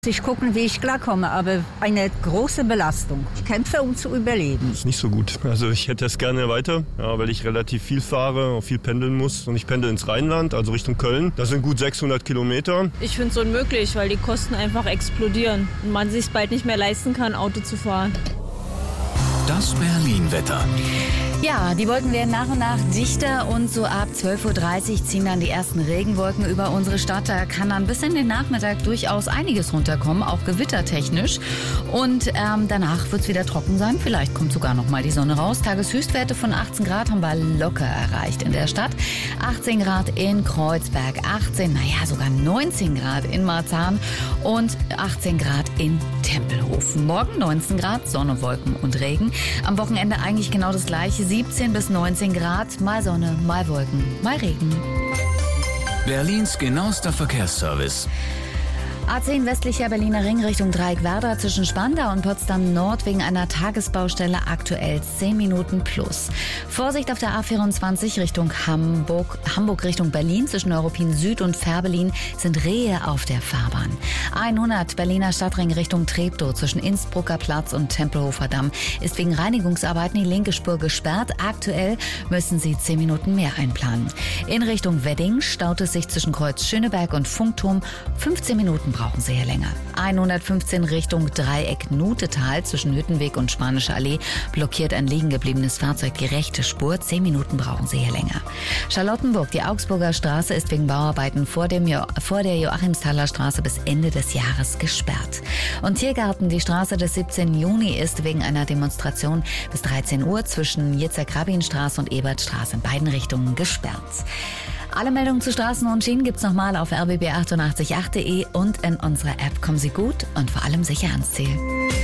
Ich gucke, wie ich klarkomme, aber eine große Belastung. Ich kämpfe, um zu überleben. Ist nicht so gut. Also ich hätte es gerne weiter, ja, weil ich relativ viel fahre, auch viel pendeln muss. Und ich pendel ins Rheinland, also Richtung Köln. Das sind gut 600 Kilometer. Ich finde es unmöglich, weil die Kosten einfach explodieren und man sich bald nicht mehr leisten kann, Auto zu fahren. Das Berlin-Wetter. Ja, die Wolken werden nach und nach dichter und so ab 12.30 Uhr ziehen dann die ersten Regenwolken über unsere Stadt. Da kann dann bis in den Nachmittag durchaus einiges runterkommen, auch gewittertechnisch. Und danach wird es wieder trocken sein. Vielleicht kommt sogar noch mal die Sonne raus. Tageshöchstwerte von 18 Grad haben wir locker erreicht in der Stadt. 18 Grad in Kreuzberg, 18, sogar 19 Grad in Marzahn und 18 Grad in Tempelhof. Morgen 19 Grad, Sonne, Wolken und Regen. Am Wochenende eigentlich genau das Gleiche. 17 bis 19 Grad, mal Sonne, mal Wolken, mal Regen. Berlins genauester Verkehrsservice. A10 westlicher Berliner Ring Richtung Dreieck-Werder zwischen Spandau und Potsdam Nord wegen einer Tagesbaustelle aktuell 10 Minuten plus. Vorsicht auf der A24 Richtung Hamburg Richtung Berlin zwischen Neuruppin Süd und Fährberlin sind Rehe auf der Fahrbahn. 100 Berliner Stadtring Richtung Treptow zwischen Innsbrucker Platz und Tempelhofer Damm ist wegen Reinigungsarbeiten die linke Spur gesperrt. Aktuell müssen Sie 10 Minuten mehr einplanen. In Richtung Wedding staut es sich zwischen Kreuz Schöneberg und Funkturm. 15 Minuten brauchen Sie hier länger. 115 Richtung Dreieck Nutetal zwischen Hüttenweg und Spanische Allee blockiert ein liegen gebliebenes Fahrzeug die rechte Spur. 10 Minuten brauchen Sie hier länger. Charlottenburg, die Augsburger Straße ist wegen Bauarbeiten vor der Joachimsthaler Straße bis Ende des Jahres gesperrt. Und Tiergarten, die Straße des 17. Juni ist wegen einer Demonstration bis 13 Uhr zwischen Yitzhak-Rabin-Straße und Ebertstraße in beiden Richtungen gesperrt. Alle Meldungen zu Straßen und Schienen gibt's nochmal auf rbb888.de und in unserer App. Kommen Sie gut und vor allem sicher ans Ziel.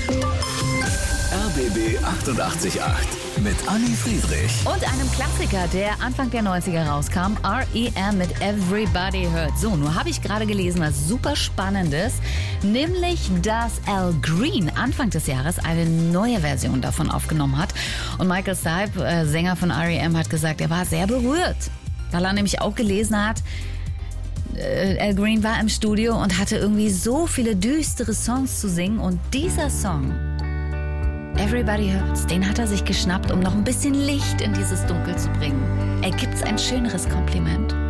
RBB 888 mit Anni Friedrich. Und einem Klassiker, der Anfang der 90er rauskam, R.E.M. mit Everybody Hurt. So, nur habe ich gerade gelesen, was super Spannendes, nämlich, dass Al Green Anfang des Jahres eine neue Version davon aufgenommen hat. Und Michael Stipe, Sänger von R.E.M., hat gesagt, er war sehr berührt, weil er nämlich auch gelesen hat, Al Green war im Studio und hatte irgendwie so viele düstere Songs zu singen. Und dieser Song, Everybody Hurts, den hat er sich geschnappt, um noch ein bisschen Licht in dieses Dunkel zu bringen. Gibt's ein schöneres Kompliment?